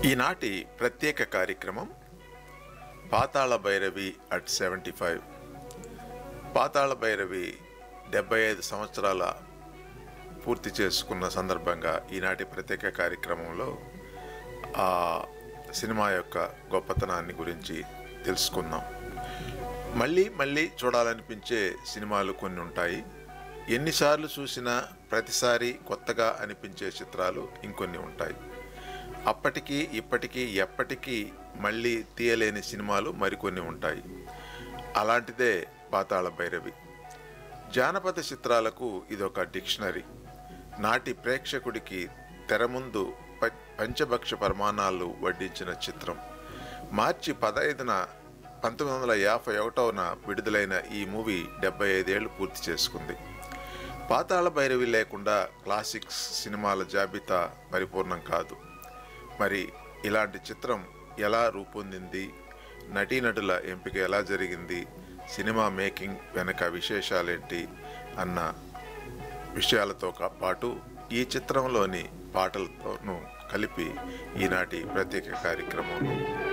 ఈనాటి ప్రత్యేక కార్యక్రమం పాతాళ భైరవి అట్ 75. పాతాళ భైరవి 75 సంవత్సరాల పూర్తి చేసుకున్న సందర్భంగా ఈనాటి ప్రత్యేక కార్యక్రమంలో ఆ సినిమా యొక్క గొప్పతనాన్ని గురించి తెలుసుకుందాం. మళ్ళీ మళ్ళీ చూడాలనిపించే సినిమాలు కొన్ని ఉంటాయి. ఎన్నిసార్లు చూసినా ప్రతిసారి కొత్తగా అనిపించే చిత్రాలు ఇంకొన్ని ఉంటాయి. అప్పటికీ ఇప్పటికీ ఎప్పటికీ మళ్ళీ తీయలేని సినిమాలు మరికొన్ని ఉంటాయి. అలాంటిదే పాతాళ భైరవి. జానపద చిత్రాలకు ఇదొక డిక్షనరీ. నాటి ప్రేక్షకుడికి తెర ముందు పంచభక్ష పరిమాణాలు వడ్డించిన చిత్రం. మార్చి 15న 1951న విడుదలైన ఈ మూవీ 75 ఏళ్లు పూర్తి చేసుకుంది. పాతాళ భైరవి లేకుండా క్లాసిక్స్ సినిమాల జాబితా పరిపూర్ణం కాదు. మరి ఇలాంటి చిత్రం ఎలా రూపొందింది, నటీనటుల ఎంపిక ఎలా జరిగింది, సినిమా మేకింగ్ వెనక విశేషాలేంటి అన్న విషయాలతో పాటు ఈ చిత్రంలోని పాటలతోనూ కలిపి ఈనాటి ప్రత్యేక కార్యక్రమం